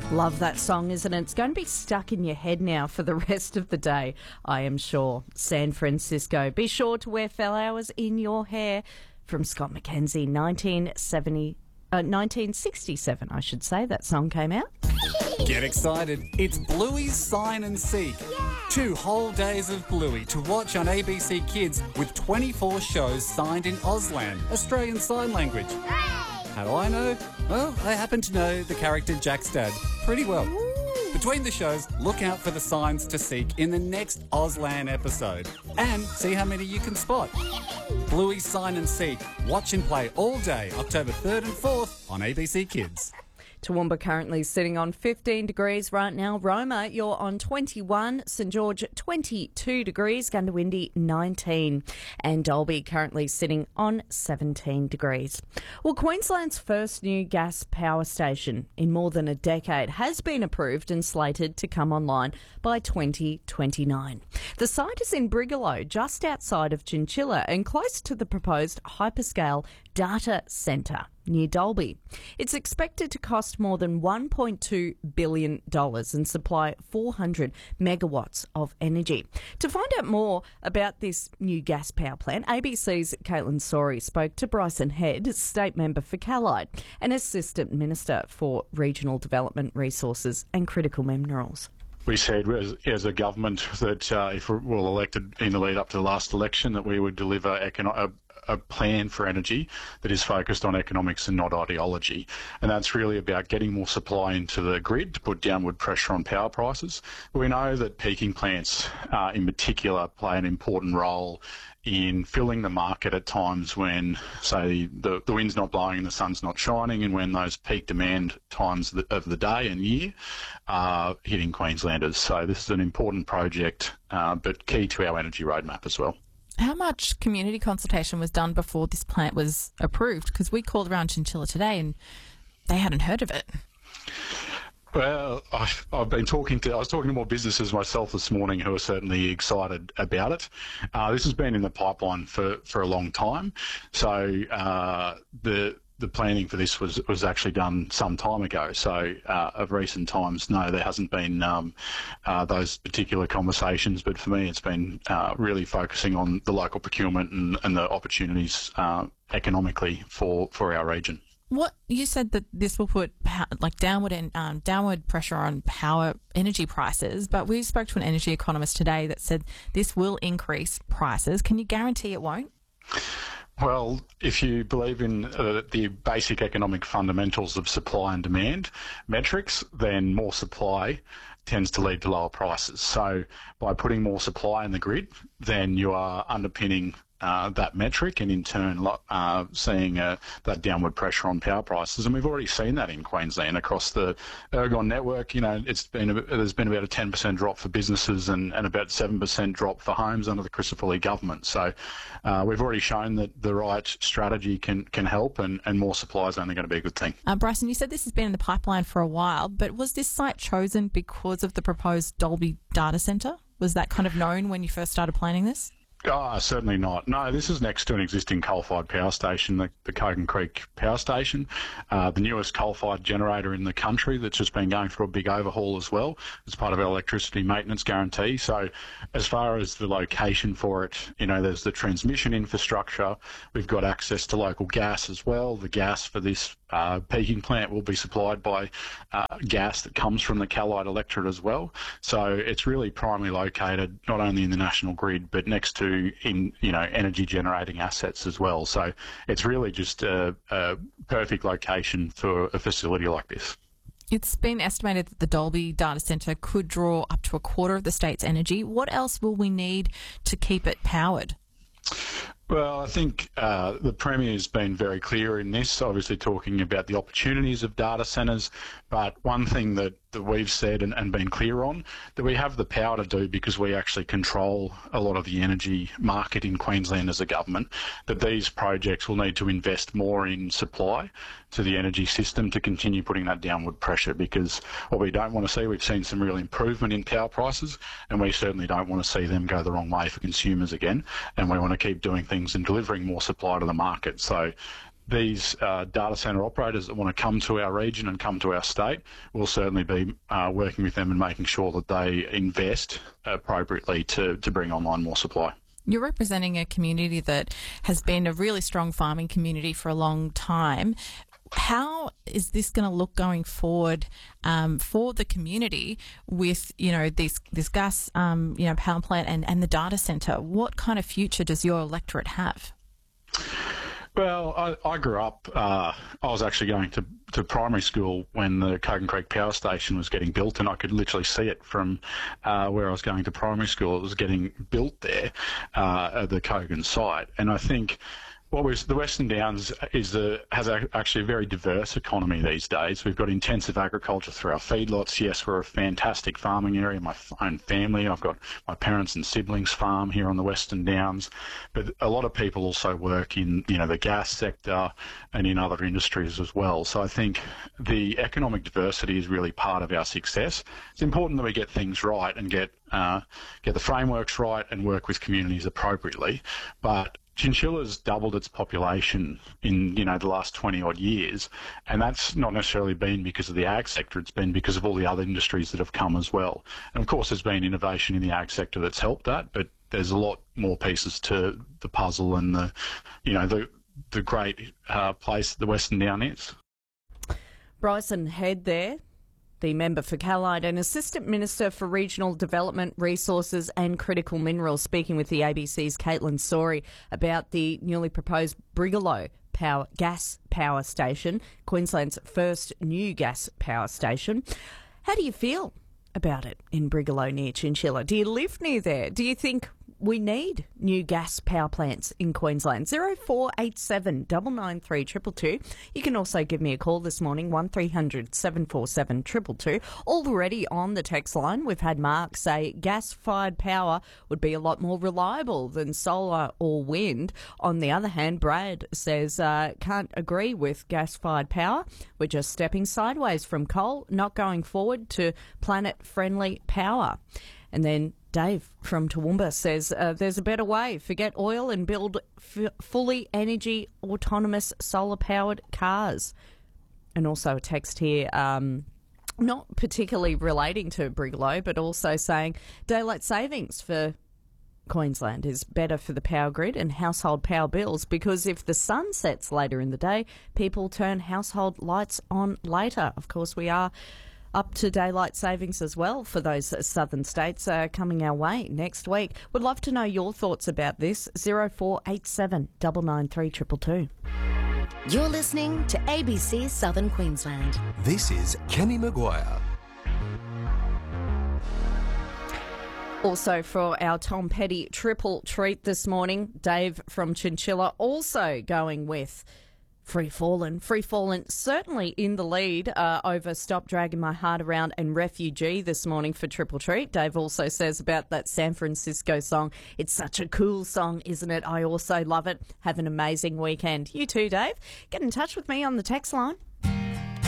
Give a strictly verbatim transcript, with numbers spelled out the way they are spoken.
Love that song, isn't it? It's going to be stuck in your head now for the rest of the day, I am sure. San Francisco. Be sure to wear flowers in your hair. From Scott McKenzie, nineteen seventy, uh, nineteen sixty-seven, I should say, that song came out. Get excited. It's Bluey's Sign and Seek. Yeah. Two whole days of Bluey to watch on A B C Kids with twenty-four shows signed in Auslan, Australian Sign Language. Hooray! How do I know? Well, I happen to know the character Jack's dad pretty well. Ooh. Between the shows, look out for the signs to seek in the next Auslan episode and see how many you can spot. Bluey's Sign and Seek. Watch and play all day, October third and fourth on A B C Kids. Toowoomba currently sitting on fifteen degrees right now. Roma, you're on twenty-one. St George, twenty-two degrees. Gundawindi, nineteen. And Dalby currently sitting on seventeen degrees. Well, Queensland's first new gas power station in more than a decade has been approved and slated to come online by twenty twenty-nine. The site is in Brigalow, just outside of Chinchilla and close to the proposed hyperscale data centre near Dalby. It's expected to cost more than one point two billion dollars and supply four hundred megawatts of energy. To find out more about this new gas power plant, A B C's Caitlin Sori spoke to Bryson Head, State Member for Callide and Assistant Minister for Regional Development, Resources and Critical Minerals. We said as, as a government that uh, if we're well elected in the lead up to the last election that we would deliver econo- a, a plan for energy that is focused on economics and not ideology. And that's really about getting more supply into the grid to put downward pressure on power prices. We know that peaking plants uh, in particular play an important role in filling the market at times when, say, the, the wind's not blowing and the sun's not shining, and when those peak demand times of the day and year are hitting Queenslanders. So this is an important project, uh, but key to our energy roadmap as well. How much community consultation was done before this plant was approved? Because we called around Chinchilla today and they hadn't heard of it. Well, I've, I've been talking to, I was talking to more businesses myself this morning who are certainly excited about it. Uh, this has been in the pipeline for, for a long time. So uh, the the planning for this was, was actually done some time ago. So uh, of recent times, no, there hasn't been um, uh, those particular conversations. But for me, it's been uh, really focusing on the local procurement and, and the opportunities uh, economically for, for our region. What you said that this will put like downward and um, downward pressure on power energy prices, but we spoke to an energy economist today that said this will increase prices. Can you guarantee it won't? Well, if you believe in uh, the basic economic fundamentals of supply and demand metrics, then more supply tends to lead to lower prices. So by putting more supply in the grid, then you are underpinning Uh, that metric and in turn uh, seeing uh, that downward pressure on power prices. And we've already seen that in Queensland across the Ergon network. You know, it's been a, there's been about a ten percent drop for businesses and, and about seven percent drop for homes under the Christopher Lee government. So uh, we've already shown that the right strategy can, can help, and, and more supply is only going to be a good thing. Uh, Bryson, you said this has been in the pipeline for a while, but was this site chosen because of the proposed Dalby data centre? Was that kind of known when you first started planning this? Oh, certainly not. No, this is next to an existing coal-fired power station, the, the Kogan Creek Power Station, uh, the newest coal-fired generator in the country that's just been going through a big overhaul as well as part of our electricity maintenance guarantee. So as far as the location for it, you know, there's the transmission infrastructure. We've got access to local gas as well. The gas for this uh, peaking plant will be supplied by uh, gas that comes from the Callide electorate as well. So it's really primarily located not only in the national grid, but next to in you know energy generating assets as well. So it's really just a, a perfect location for a facility like this. It's been estimated that the Dalby data centre could draw up to a quarter of the state's energy. What else will we need to keep it powered? Well, I think uh, the Premier has been very clear in this, obviously talking about the opportunities of data centres, but one thing that, that we've said and, and been clear on, that we have the power to do because we actually control a lot of the energy market in Queensland as a government, that these projects will need to invest more in supply to the energy system to continue putting that downward pressure, because what we don't want to see, we've seen some real improvement in power prices, and we certainly don't want to see them go the wrong way for consumers again, and we want to keep doing things and delivering more supply to the market. So these uh, data centre operators that want to come to our region and come to our state, we'll certainly be uh, working with them and making sure that they invest appropriately to, to bring online more supply. You're representing a community that has been a really strong farming community for a long time. How is this going to look going forward um, for the community with, you know, this this gas, um, you know, power plant and, and the data centre? What kind of future does your electorate have? Well, I, I grew up, uh, I was actually going to, to primary school when the Kogan Creek Power Station was getting built, and I could literally see it from uh, where I was going to primary school. It was getting built there uh, at the Kogan site. And I think what was the Western Downs is a, has a, actually a very diverse economy these days. We've got intensive agriculture through our feedlots. Yes, we're a fantastic farming area. My own family, I've got my parents and siblings farm here on the Western Downs, but a lot of people also work in, you know, the gas sector and in other industries as well. So I think the economic diversity is really part of our success. It's important that we get things right and get uh, get the frameworks right and work with communities appropriately, but Chinchilla's doubled its population in, you know, the last twenty odd years, and that's not necessarily been because of the ag sector. It's been because of all the other industries that have come as well. And of course, there's been innovation in the ag sector that's helped that, but there's a lot more pieces to the puzzle and the, you know, the the great uh, place the Western Down is. Bryson Head there, the member for Callide and Assistant Minister for Regional Development, Resources and Critical Minerals, speaking with the A B C's Caitlin Sori about the newly proposed Brigalow power, gas power station, Queensland's first new gas power station. How do you feel about it in Brigalow near Chinchilla? Do you live near there? Do you think we need new gas power plants in Queensland? zero four eight seven nine nine three two two two. You can also give me a call this morning, one three hundred seven four seven two two two. Already on the text line, we've had Mark say gas-fired power would be a lot more reliable than solar or wind. On the other hand, Brad says, uh, can't agree with gas-fired power. We're just stepping sideways from coal, not going forward to planet-friendly power. And then Dave from Toowoomba says uh, there's a better way. Forget oil and build f- fully energy autonomous solar powered cars. And also a text here, um, not particularly relating to Brigalow, but also saying daylight savings for Queensland is better for the power grid and household power bills, because if the sun sets later in the day, people turn household lights on later. Of course, we are up to daylight savings as well for those southern states uh, coming our way next week. Would love to know your thoughts about this. zero four eight seven nine nine three two two two. You're listening to A B C Southern Queensland. This is Kenny Maguire. Also for our Tom Petty triple treat this morning, Dave from Chinchilla also going with Free Fallin'. Free Fallin' certainly in the lead uh, over Stop Dragging My Heart Around and Refugee this morning for Triple Treat. Dave also says about that San Francisco song, it's such a cool song, isn't it? I also love it. Have an amazing weekend. You too, Dave. Get in touch with me on the text line.